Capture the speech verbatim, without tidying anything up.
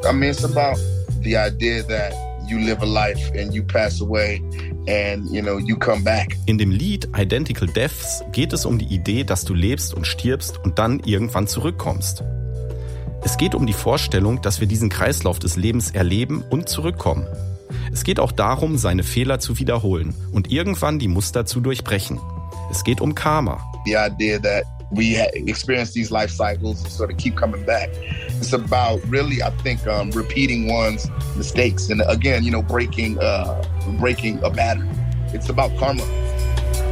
I mean, it's about the idea that you live a life and you pass away and, you know, you come back. In dem Lied Identical Deaths geht es um die Idee, dass du lebst und stirbst und dann irgendwann zurückkommst. Es geht um die Vorstellung, dass wir diesen Kreislauf des Lebens erleben und zurückkommen. Es geht auch darum, seine Fehler zu wiederholen und irgendwann die Muster zu durchbrechen. Es geht um Karma. The idea that we experience these life cycles and sort of keep coming back. It's about really, I think, um, repeating one's mistakes and again, you know, breaking, uh, breaking a pattern. It's about karma.